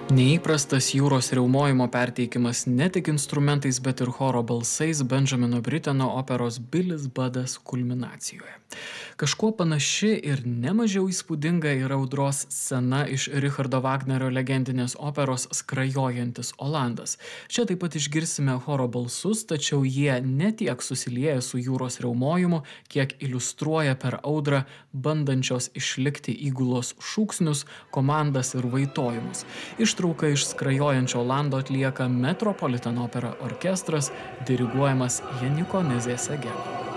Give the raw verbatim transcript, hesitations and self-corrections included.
Neįprastas jūros riaumojimo perteikimas ne tik instrumentais, bet ir choro balsais Benjamino Briteno operos Bilis Badas kulminacijoje. Kažkuo panaši ir nemažiau įspūdinga yra audros scena iš Richardo Wagnerio legendinės operos Skrajojantis Olandas. Čia taip pat išgirsime choro balsus, tačiau jie ne tiek susilieja su jūros riaumojimu, kiek iliustruoja per audrą bandančios išlikti įgulos šūksnius, komandas ir vaitojimus. Ištrauką iš Skrajojančio Olando atlieka Metropolitan Opera orkestras, diriguojamas Janiko Nezėsegelo.